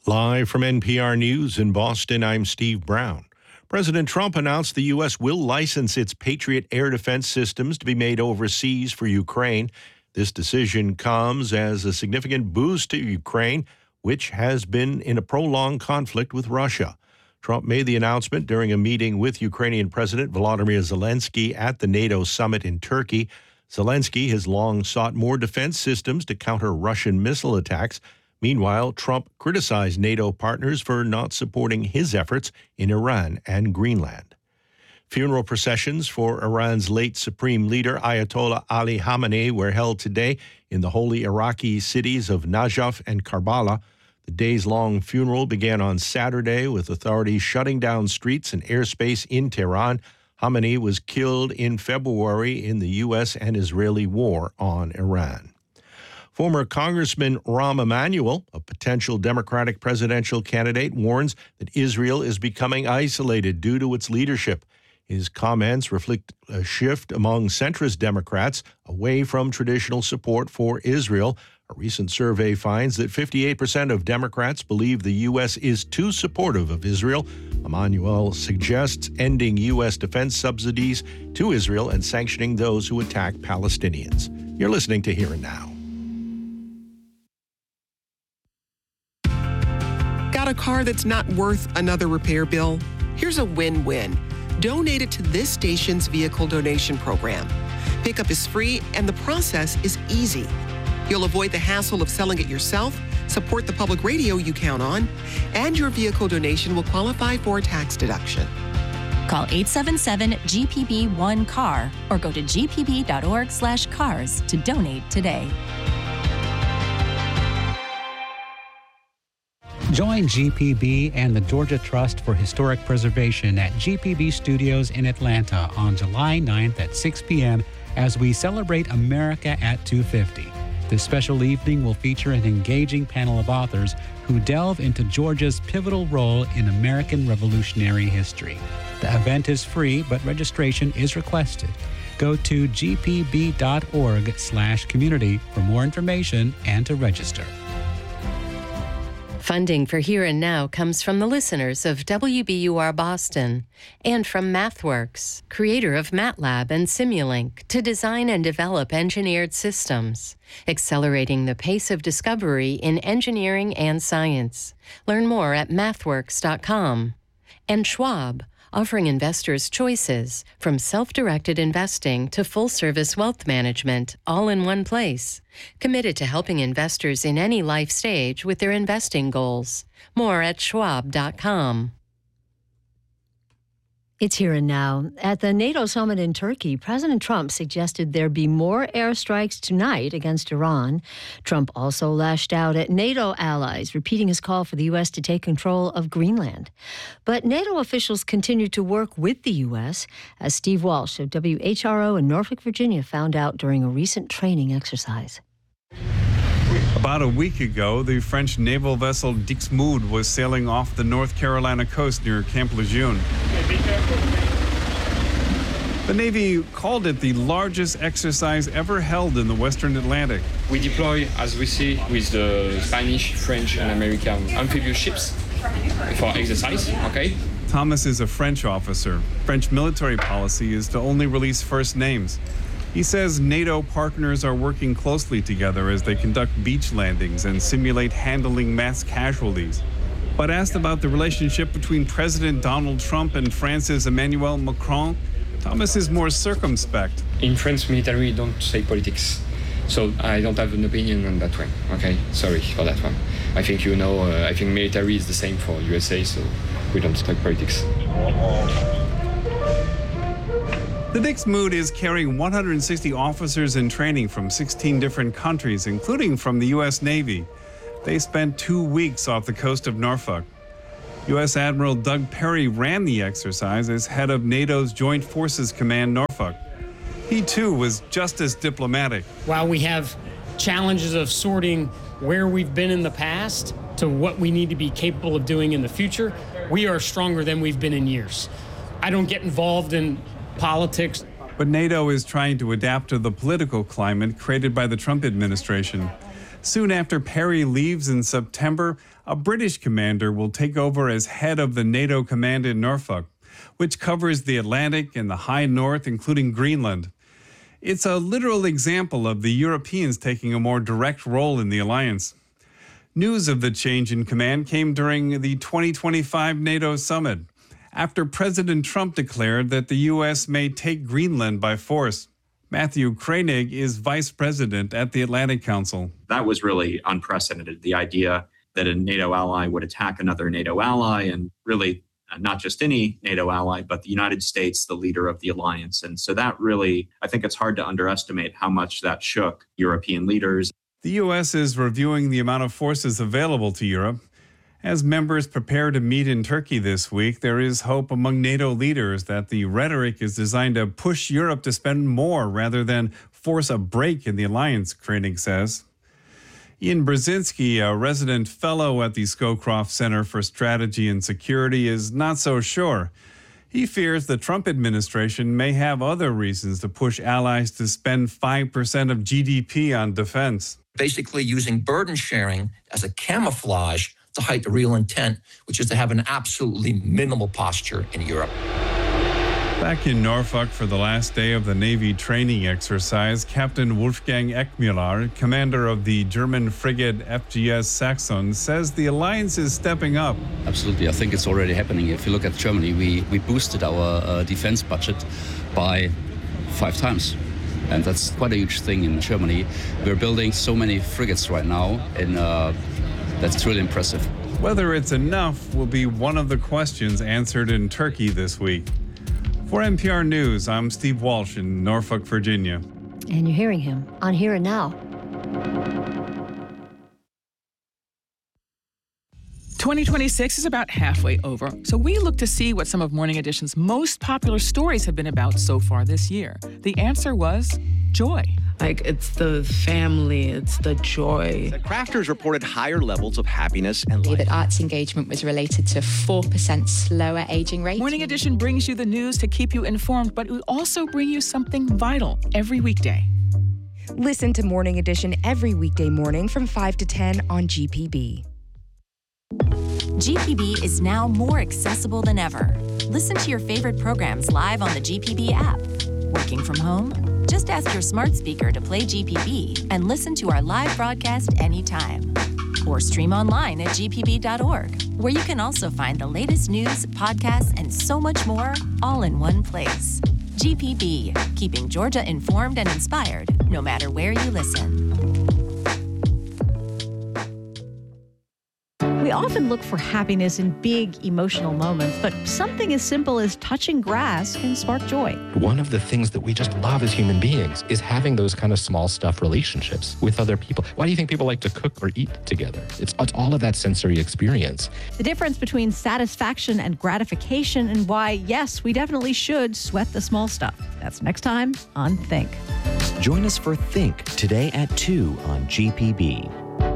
Live from NPR News in Boston, I'm Steve Brown. President Trump announced the U.S. will license its Patriot air defense systems to be made overseas for Ukraine. This decision comes as a significant boost to Ukraine, which has been in a prolonged conflict with Russia. Trump made the announcement during a meeting with Ukrainian President Volodymyr Zelensky at the NATO summit in Turkey. Zelensky has long sought more defense systems to counter Russian missile attacks. Meanwhile, Trump criticized NATO partners for not supporting his efforts in Iran and Greenland. Funeral processions for Iran's late supreme leader Ayatollah Ali Khamenei were held today in the holy Iraqi cities of Najaf and Karbala. The days-long funeral began on Saturday with authorities shutting down streets and airspace in Tehran. Khamenei was killed in February in the U.S. and Israeli war on Iran. Former Congressman Rahm Emanuel, a potential Democratic presidential candidate, warns that Israel is becoming isolated due to its leadership. His comments reflect a shift among centrist Democrats away from traditional support for Israel. A recent survey finds that 58% of Democrats believe the U.S. is too supportive of Israel. Emanuel suggests ending U.S. defense subsidies to Israel and sanctioning those who attack Palestinians. You're listening to Here and Now. Got a car that's not worth another repair bill? Here's a win-win. Donate it to this station's vehicle donation program. Pickup is free and the process is easy. You'll avoid the hassle of selling it yourself, support the public radio you count on, and your vehicle donation will qualify for a tax deduction. Call 877-GPB-1-CAR or go to gpb.org/cars to donate today. Join GPB and the Georgia Trust for Historic Preservation at GPB Studios in Atlanta on July 9th at 6 p.m. as we celebrate America at 250. This special evening will feature an engaging panel of authors who delve into Georgia's pivotal role in American Revolutionary history. The event is free, but registration is requested. Go to gpb.org/community for more information and to register. Funding for Here and Now comes from the listeners of WBUR Boston and from MathWorks, creator of MATLAB and Simulink, to design and develop engineered systems, accelerating the pace of discovery in engineering and science. Learn more at mathworks.com. And Schwab, offering investors choices from self-directed investing to full-service wealth management, all in one place. Committed to helping investors in any life stage with their investing goals. More at schwab.com. It's Here and Now. At the NATO summit in Turkey, President Trump suggested there be more airstrikes tonight against Iran. Trump also lashed out at NATO allies, repeating his call for the U.S. to take control of Greenland. But NATO officials continue to work with the U.S., as Steve Walsh of WHRO in Norfolk, Virginia, found out during a recent training exercise. About a week ago, the French naval vessel Dixmude was sailing off the North Carolina coast near Camp Lejeune. The Navy called it the largest exercise ever held in the Western Atlantic. We deploy, as we see, with the Spanish, French, and American amphibious ships for exercise, okay? Thomas is a French officer. French military policy is to only release first names. He says NATO partners are working closely together as they conduct beach landings and simulate handling mass casualties. But asked about the relationship between President Donald Trump and France's Emmanuel Macron, Thomas is more circumspect. In France, military don't say politics, so I don't have an opinion on that one, okay? Sorry for that one. I think you know, I think military is the same for USA, so we don't talk politics. The Dixmude is carrying 160 officers in training from 16 different countries, including from the U.S. Navy. They spent 2 weeks off the coast of Norfolk. U.S. Admiral Doug Perry ran the exercise as head of NATO's Joint Forces Command Norfolk. He, too, was just as diplomatic. While we have challenges of sorting where we've been in the past to what we need to be capable of doing in the future, we are stronger than we've been in years. I don't get involved in politics. But NATO is trying to adapt to the political climate created by the Trump administration. Soon after Perry leaves in September, a British commander will take over as head of the NATO command in Norfolk, which covers the Atlantic and the high north, including Greenland. It's a literal example of the Europeans taking a more direct role in the alliance. News of the change in command came during the 2025 NATO summit, after President Trump declared that the U.S. may take Greenland by force. Matthew Koenig is vice president at the Atlantic Council. That was really unprecedented, the idea that a NATO ally would attack another NATO ally, and really not just any NATO ally, but the United States, the leader of the alliance. And so that really, I think it's hard to underestimate how much that shook European leaders. The U.S. is reviewing the amount of forces available to Europe. As members prepare to meet in Turkey this week, there is hope among NATO leaders that the rhetoric is designed to push Europe to spend more rather than force a break in the alliance, Koenig says. Ian Brzezinski, a resident fellow at the Scowcroft Center for Strategy and Security, is not so sure. He fears the Trump administration may have other reasons to push allies to spend 5% of GDP on defense. Basically using burden sharing as a camouflage to hide the real intent, which is to have an absolutely minimal posture in Europe. Back in Norfolk for the last day of the Navy training exercise, Captain Wolfgang Eckmüller, commander of the German frigate FGS Saxon, says the alliance is stepping up. Absolutely. I think it's already happening. If you look at Germany, we boosted our defense budget by 5 times. And that's quite a huge thing in Germany. We're building so many frigates right now, and that's truly impressive. Whether it's enough will be one of the questions answered in Turkey this week. For NPR News, I'm Steve Walsh in Norfolk, Virginia. And you're hearing him on Here and Now. 2026 is about halfway over, so we look to see what some of Morning Edition's most popular stories have been about so far this year. The answer was joy. Like, it's the family, it's the joy. The crafters reported higher levels of happiness and life. That arts engagement was related to 4% slower aging rate. Morning Edition brings you the news to keep you informed, but we also bring you something vital every weekday. Listen to Morning Edition every weekday morning from 5 to 10 on GPB. GPB is now more accessible than ever. Listen to your favorite programs live on the GPB app. Working from home? Just ask your smart speaker to play GPB and listen to our live broadcast anytime. Or stream online at gpb.org, where you can also find the latest news, podcasts, and so much more, all in one place. GPB, keeping Georgia informed and inspired, no matter where you listen. We often look for happiness in big emotional moments, but something as simple as touching grass can spark joy. One of the things that we just love as human beings is having those kind of small stuff relationships with other people. Why do you think people like to cook or eat together? It's all of that sensory experience. The difference between satisfaction and gratification, and why, yes, we definitely should sweat the small stuff. That's next time on Think. Join us for Think today at 2 on GPB.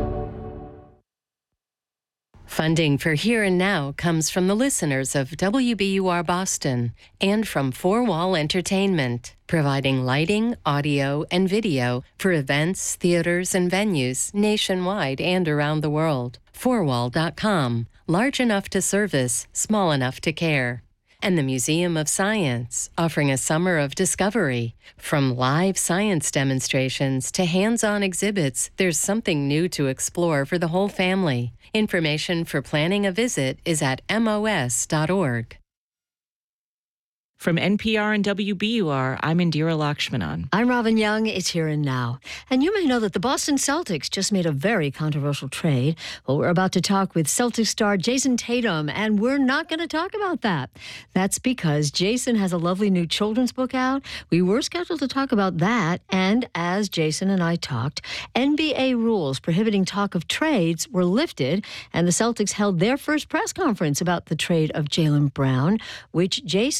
Funding for Here and Now comes from the listeners of WBUR Boston and from Four Wall Entertainment, providing lighting, audio, and video for events, theaters, and venues nationwide and around the world. Fourwall.com, large enough to service, small enough to care. And the Museum of Science, offering a summer of discovery. From live science demonstrations to hands-on exhibits, there's something new to explore for the whole family. Information for planning a visit is at mos.org. From NPR and WBUR, I'm Indira Lakshmanan. I'm Robin Young. It's Here and Now. And you may know that the Boston Celtics just made a very controversial trade. Well, we're about to talk with Celtics star Jayson Tatum, and we're not going to talk about that. That's because Jayson has a lovely new children's book out. We were scheduled to talk about that, and as Jayson and I talked, NBA rules prohibiting talk of trades were lifted, and the Celtics held their first press conference about the trade of Jaylen Brown, which Jayson couldn't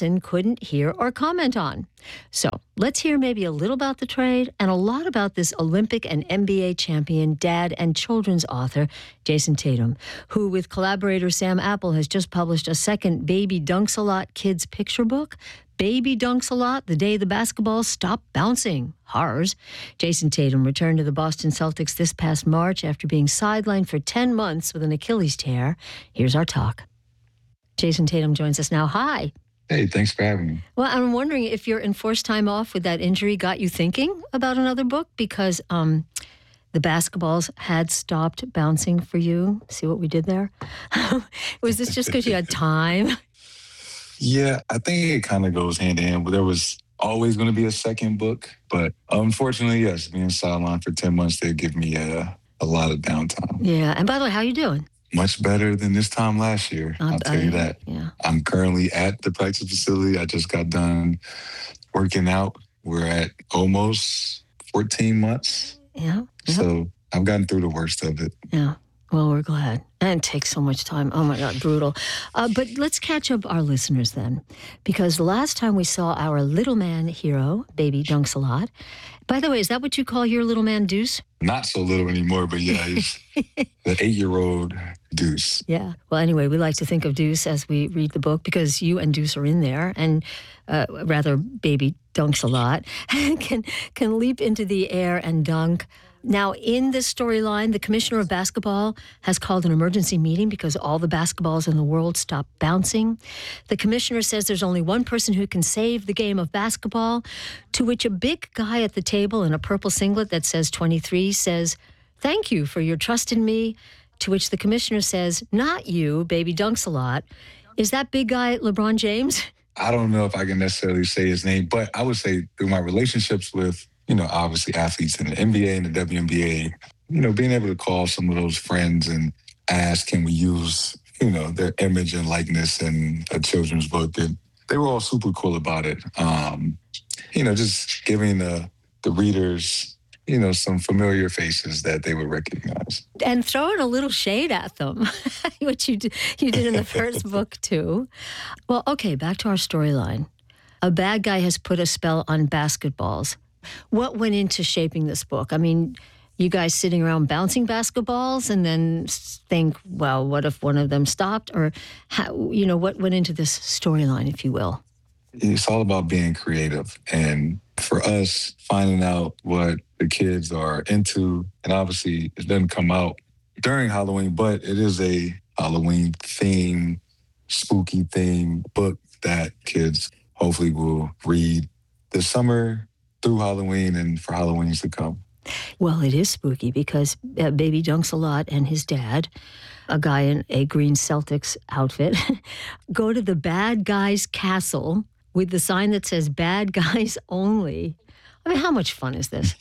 didn't hear or comment on. So let's hear maybe a little about the trade and a lot about this Olympic and NBA champion, dad, and children's author, Jayson Tatum, who with collaborator Sam Apple has just published a second Baby Dunks a Lot kids picture book, Baby Dunks a Lot, The Day the Basketball Stopped Bouncing. Hars. Jayson Tatum returned to the Boston Celtics this past March after being sidelined for 10 months with an Achilles tear. Here's our talk. Jayson Tatum joins us now. Hi. Hey, thanks for having me. Well, I'm wondering if your enforced time off with that injury got you thinking about another book because the basketballs had stopped bouncing for you. See what we did there? Was this just because you had time? Yeah, I think it kind of goes hand in hand. There was always going to be a second book, but unfortunately, yes, being sidelined for 10 months did give me a lot of downtime. Yeah, and by the way, how are you doing? Much better than this time last year, I'll tell you that. Yeah. I'm currently at the practice facility. I just got done working out. We're at almost 14 months. Yeah. So I've gotten through the worst of it. Yeah. Well, we're glad. And it takes so much time. Oh, my God, brutal. But let's catch up our listeners then, because the last time we saw our little man hero, Baby Dunks a Lot. By the way, is that what you call your little man Deuce? Not so little anymore, but yeah, he's the 8-year-old Deuce. Yeah. Well, anyway, we like to think of Deuce as we read the book because you and Deuce are in there, and rather Baby Dunks a Lot, can leap into the air and dunk. Now, in this storyline, the commissioner of basketball has called an emergency meeting because all the basketballs in the world stopped bouncing. The commissioner says there's only one person who can save the game of basketball, to which a big guy at the table in a purple singlet that says 23 says, "Thank you for your trust in me," to which the commissioner says, "Not you, Baby Dunks a Lot." Is that big guy LeBron James? I don't know if I can necessarily say his name, but I would say through my relationships with obviously athletes in the NBA and the WNBA, being able to call some of those friends and ask, can we use, their image and likeness in a children's book? And they were all super cool about it. Just giving the readers, some familiar faces that they would recognize. And throwing a little shade at them, which you did in the first book too. Well, okay, back to our storyline. A bad guy has put a spell on basketballs. What went into shaping this book? I mean, you guys sitting around bouncing basketballs and then think, well, what if one of them stopped? Or, what went into this storyline, if you will? It's all about being creative. And for us, finding out what the kids are into, and obviously it doesn't come out during Halloween, but it is a Halloween theme, spooky theme book that kids hopefully will read this summer, through Halloween and for Halloweens to come. Well, it is spooky because Baby Dunks a Lot and his dad, a guy in a green Celtics outfit, go to the bad guy's castle with the sign that says "Bad Guys Only." I mean, how much fun is this?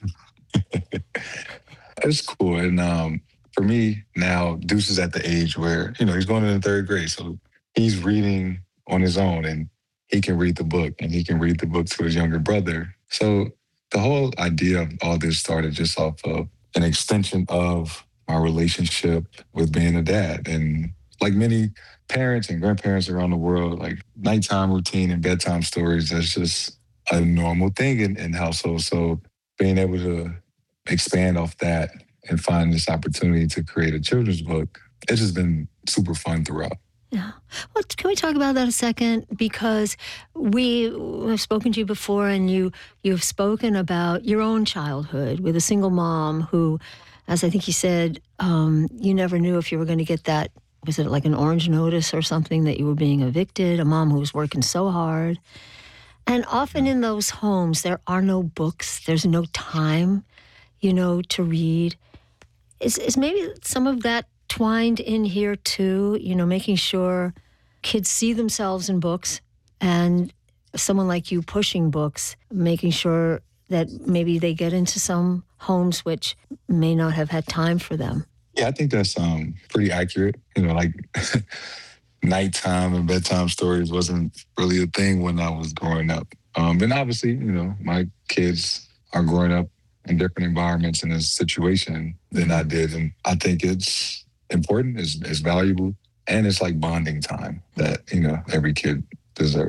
It's cool. And for me now, Deuce is at the age where, he's going into 3rd grade. So he's reading on his own and he can read the book and he can read the book to his younger brother. So the whole idea of all this started just off of an extension of our relationship with being a dad. And like many parents and grandparents around the world, like nighttime routine and bedtime stories, that's just a normal thing in households. So being able to expand off that and find this opportunity to create a children's book, it's just been super fun throughout. Yeah. Well, can we talk about that a second? Because we have spoken to you before, and you've spoken about your own childhood with a single mom who, as I think you said, you never knew if you were going to get that, was it like an orange notice or something that you were being evicted, a mom who was working so hard. And often in those homes, there are no books. There's no time, to read. Is maybe some of that twined in here too, making sure kids see themselves in books, and someone like you pushing books, making sure that maybe they get into some homes which may not have had time for them? Yeah, I think that's pretty accurate. Like nighttime and bedtime stories wasn't really a thing when I was growing up. And obviously, my kids are growing up in different environments in a situation than I did. And I think it's important, it's valuable, and it's like bonding time that, every kid deserves.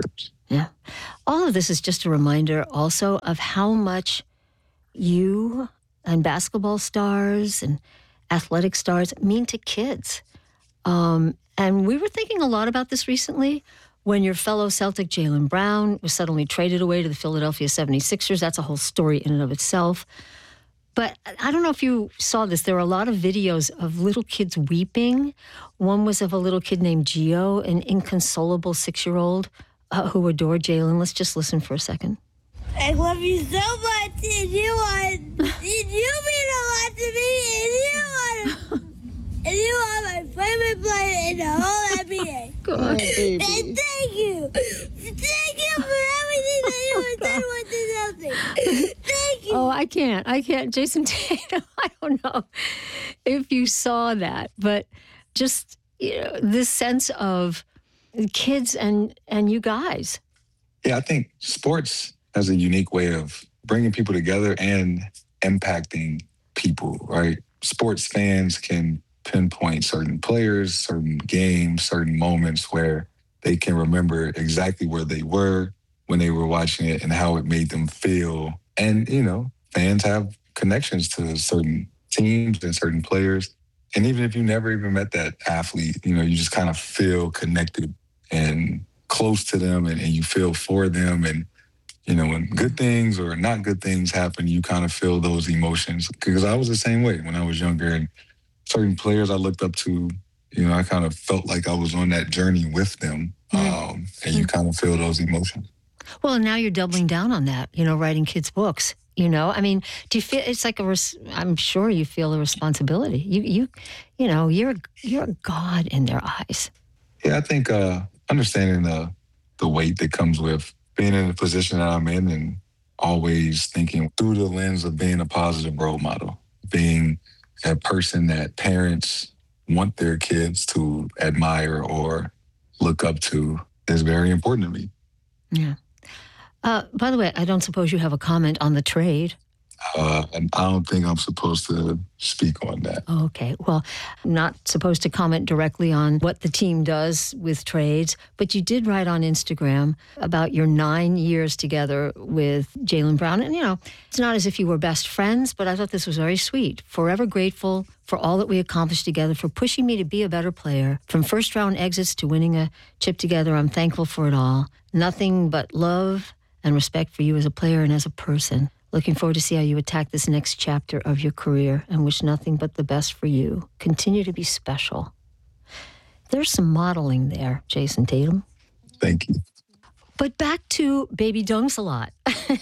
Yeah. All of this is just a reminder also of how much you and basketball stars and athletic stars mean to kids. And we were thinking a lot about this recently when your fellow Celtic Jaylen Brown was suddenly traded away to the Philadelphia 76ers. That's a whole story in and of itself. But I don't know if you saw this. There were a lot of videos of little kids weeping. One was of a little kid named Gio, an inconsolable 6-year-old who adored Jaylen. Let's just listen for a second. I love you so much, and you mean a lot to me, and you are my favorite player in the whole NBA. God, baby. And thank you. Thank you for everything that you have done with this Celtics. Thank you. Oh, I can't. Jayson Tatum, I don't know if you saw that, but just this sense of kids and you guys. Yeah, I think sports has a unique way of bringing people together and impacting people, right? Sports fans can pinpoint certain players, certain games, certain moments where they can remember exactly where they were when they were watching it and how it made them feel. And, fans have connections to certain teams and certain players. And even if you never even met that athlete, you just kind of feel connected and close to them and you feel for them. And, when good things or not good things happen, you kind of feel those emotions. Because I was the same way when I was younger. And certain players I looked up to, I kind of felt like I was on that journey with them. And you kind of feel those emotions. Well, and now you're doubling down on that, writing kids' books. I mean, do you feel it's like I'm sure you feel a responsibility. You're a god in their eyes. Yeah, I think understanding the weight that comes with being in the position that I'm in and always thinking through the lens of being a positive role model, being a person that parents want their kids to admire or look up to is very important to me. Yeah. By the way, I don't suppose you have a comment on the trade. I don't think I'm supposed to speak on that. Okay. Well, I'm not supposed to comment directly on what the team does with trades, but you did write on Instagram about your 9 years together with Jaylen Brown. And, it's not as if you were best friends, but I thought this was very sweet. Forever grateful for all that we accomplished together, for pushing me to be a better player. From first-round exits to winning a chip together, I'm thankful for it all. Nothing but love and respect for you as a player and as a person. Looking forward to see how you attack this next chapter of your career and wish nothing but the best for you. Continue to be special. There's some modeling there, Jayson Tatum. Thank you. But back to Baby Dunks a lot.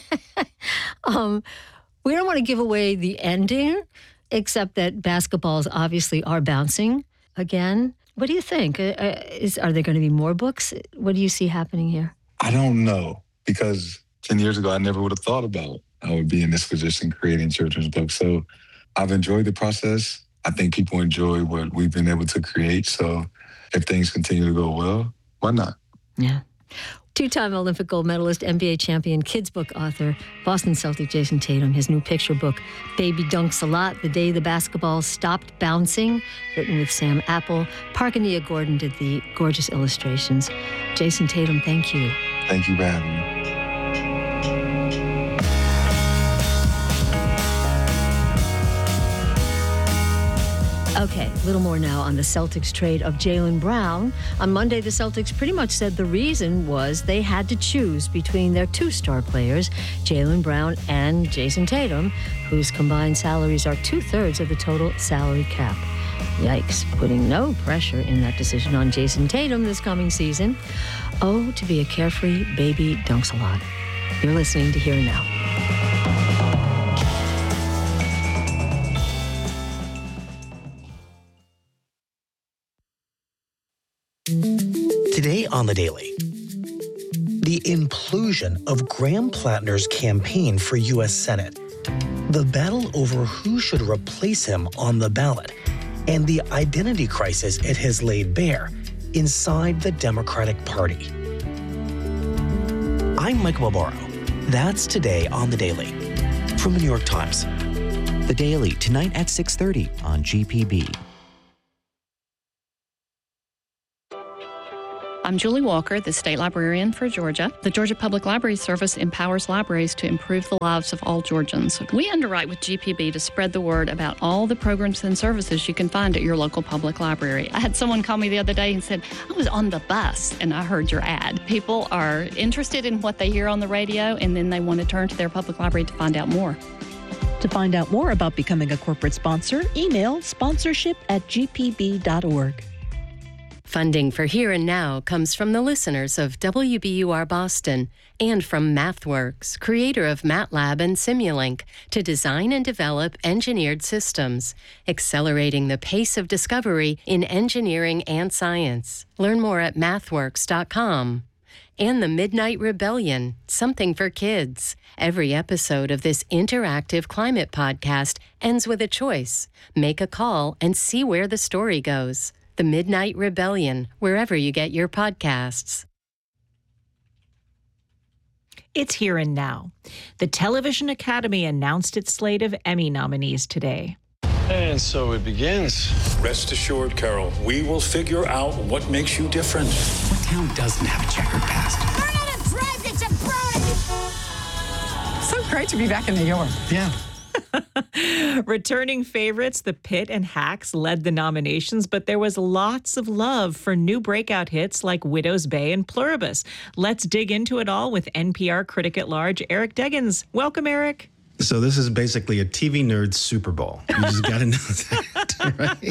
We don't want to give away the ending, except that basketballs obviously are bouncing again. What do you think? Are there going to be more books? What do you see happening here? I don't know, because 10 years ago, I never would have thought about I would be in this position creating children's books. So I've enjoyed the process. I think people enjoy what we've been able to create. So if things continue to go well, why not? Yeah. Two-time Olympic gold medalist, NBA champion, kids book author, Boston Celtic Jayson Tatum. His new picture book, Baby Dunks a Lot, The Day the Basketball Stopped Bouncing, written with Sam Apple. Parkania Gordon did the gorgeous illustrations. Jayson Tatum, thank you. Thank you for having me. Okay, a little more now on the Celtics trade of Jaylen Brown. On Monday, the Celtics pretty much said the reason was they had to choose between their two star players, Jaylen Brown and Jayson Tatum, whose combined salaries are 2/3 of the total salary cap. Yikes, putting no pressure in that decision on Jayson Tatum this coming season. Oh, to be a carefree baby dunks a lot. You're listening to Here Now. Today on The Daily, the implosion of Graham Plattner's campaign for U.S. Senate, the battle over who should replace him on the ballot, and the identity crisis it has laid bare inside the Democratic Party. I'm Mike Malboro. That's today on The Daily from the New York Times. The Daily, tonight at 6:30 on GPB. I'm Julie Walker, the State Librarian for Georgia. The Georgia Public Library Service empowers libraries to improve the lives of all Georgians. We underwrite with GPB to spread the word about all the programs and services you can find at your local public library. I had someone call me the other day and said, I was on the bus and I heard your ad. People are interested in what they hear on the radio, and then they want to turn to their public library to find out more. To find out more about becoming a corporate sponsor, email sponsorship@gpb.org. Funding for Here and Now comes from the listeners of WBUR Boston and from MathWorks, creator of MATLAB and Simulink, to design and develop engineered systems, accelerating the pace of discovery in engineering and science. Learn more at mathworks.com. And the Midnight Rebellion, something for kids. Every episode of this interactive climate podcast ends with a choice. Make a call and see where the story goes. The Midnight Rebellion, wherever you get your podcasts. It's Here and Now. The Television Academy announced its slate of Emmy nominees today. And so it begins. Rest assured, Carol, we will figure out what makes you different. What town doesn't have a checkered past? We're not a tribe, it's a bride! So great to be back in New York. Yeah. Returning favorites, The Pit and Hacks, led the nominations, but there was lots of love for new breakout hits like Widow's Bay and Pluribus. Let's dig into it all with NPR critic at large, Eric Deggans. Welcome, Eric. So this is basically a TV Nerds Super Bowl. You just got to know that, right?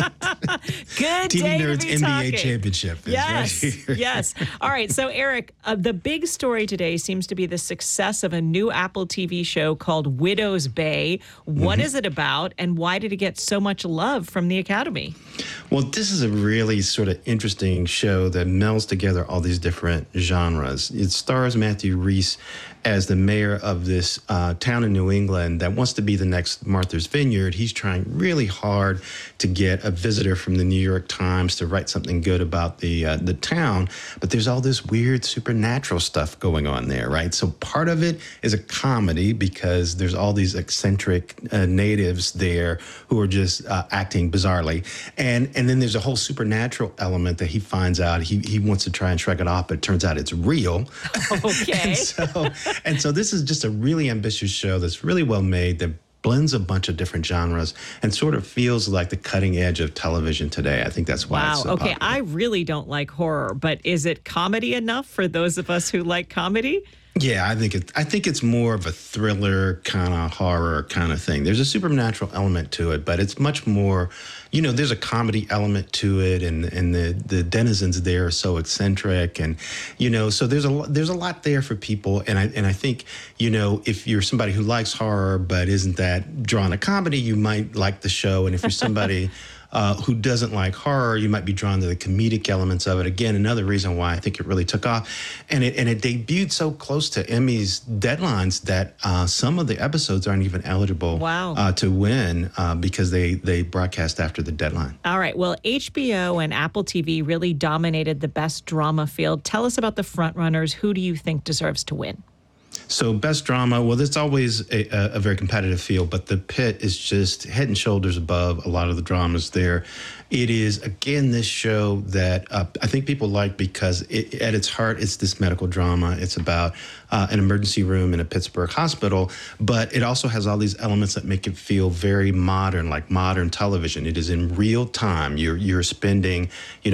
Good TV day Nerds to be NBA talking. Championship. Is Yes, right here. yes. All right, so Eric, the big story today seems to be the success of a new Apple TV show called Widow's Bay. What is it about, and why did it get so much love from the Academy? Well, this is a really sort of interesting show that melds together all these different genres. It stars Matthew Rhys as the mayor of this town in New England that wants to be the next Martha's Vineyard. He's trying really hard to get a visitor from the New York Times to write something good about the town, but there's all this weird supernatural stuff going on there, right? So part of it is a comedy because there's all these eccentric natives there who are just acting bizarrely, and then there's a whole supernatural element that he finds out. He wants to try and shrug it off, but it turns out it's real. Okay. And so this is just a really ambitious show that's really well made, that blends a bunch of different genres and sort of feels like the cutting edge of television today. I think that's why it's so Okay, popular. I really don't like horror, but is it comedy enough for those of us who like comedy? Yeah, I think it's more of a thriller kind of horror kind of thing. There's a supernatural element to it, but it's much more, there's a comedy element to it, and the denizens there are so eccentric, and so there's a lot there for people, and I think if you're somebody who likes horror but isn't that drawn to comedy, you might like the show, and if you're somebody who doesn't like horror, you might be drawn to the comedic elements of it. Again, another reason why I think it really took off. And it debuted so close to Emmy's deadlines that some of the episodes aren't even eligible to win because they broadcast after the deadline. All right. Well, HBO and Apple TV really dominated the best drama field. Tell us about the frontrunners. Who do you think deserves to win? So best drama, well, it's always a very competitive field, but The Pit is just head and shoulders above a lot of the dramas there. It is, again, this show that I think people like because at its heart, it's this medical drama. It's about an emergency room in a Pittsburgh hospital, but it also has all these elements that make it feel very modern, like modern television. It is in real time. You're spending,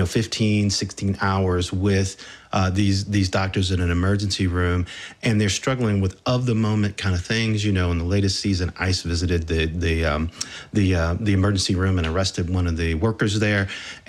15, 16 hours with these doctors in an emergency room, and they're struggling with of-the-moment kind of things. In the latest season, ICE visited the emergency room and arrested one of the workers there,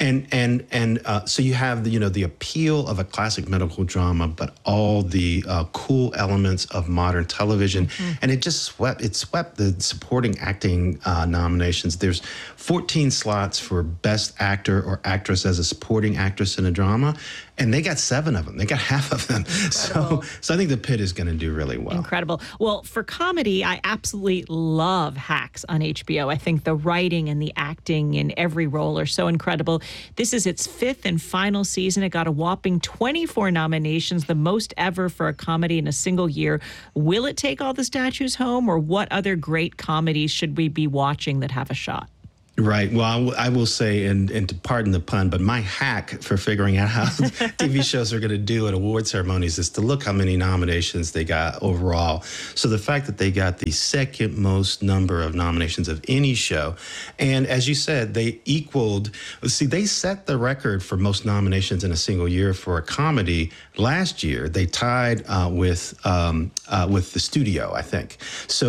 and so you have the appeal of a classic medical drama, but all the cool elements of modern television, and it swept the supporting acting nominations. There's 14 slots for Best Actor or Actress as a Supporting Actress in a Drama, and they got 7 of them. They got half of them. So I think The Pit is going to do really well. Incredible. Well, for comedy, I absolutely love Hacks on HBO. I think the writing and the acting in every role are so incredible. This is its 5th and final season. It got a whopping 24 nominations, the most ever for a comedy in a single year. Will it take all the statues home, or what other great comedies should we be watching that have a shot? Right. Well, I will say, and to pardon the pun, but my hack for figuring out how TV shows are going to do at award ceremonies is to look how many nominations they got overall. So the fact that they got the second most number of nominations of any show, and as you said, they equaled. See, they set the record for most nominations in a single year for a comedy last year. They tied with The Studio, I think. So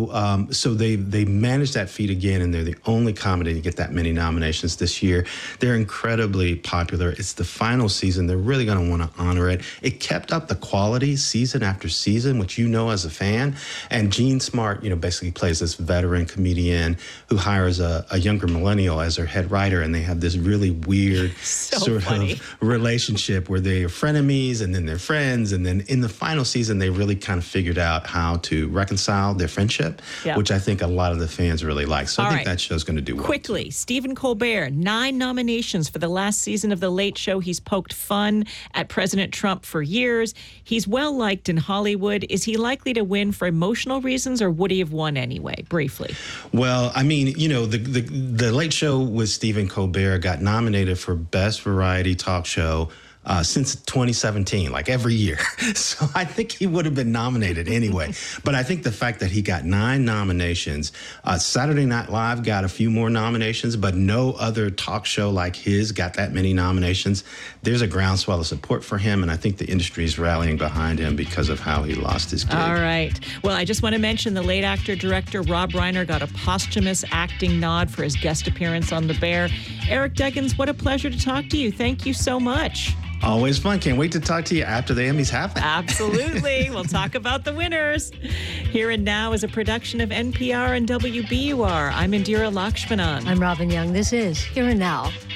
they managed that feat again, and they're the only comedy to get that many nominations this year. They're incredibly popular. It's the final season. They're really going to want to honor it. It kept up the quality season after season, which you know as a fan. And Jean Smart, basically plays this veteran comedian who hires a younger millennial as her head writer, and they have this really weird sort of relationship where they are frenemies, and then they're friends, and then in the final season, they really kind of figured out how to reconcile their friendship, which I think a lot of the fans really like. So I think that show's going to do well. Quickly, Stephen Colbert, 9 nominations for the last season of The Late Show. He's poked fun at President Trump for years. He's well-liked in Hollywood. Is he likely to win for emotional reasons, or would he have won anyway? Briefly. Well, I mean, the Late Show with Stephen Colbert got nominated for Best Variety Talk Show since 2017, like every year. So I think he would have been nominated anyway. But I think the fact that he got 9 nominations, Saturday Night Live got a few more nominations, but no other talk show like his got that many nominations. There's a groundswell of support for him, and I think the industry is rallying behind him because of how he lost his gig. All right. Well, I just want to mention the late actor-director Rob Reiner got a posthumous acting nod for his guest appearance on The Bear. Eric Deggans, what a pleasure to talk to you. Thank you so much. Always fun. Can't wait to talk to you after the Emmys happen. Absolutely. We'll talk about the winners. Here and Now is a production of NPR and WBUR. I'm Indira Lakshmanan. I'm Robin Young. This is Here and Now.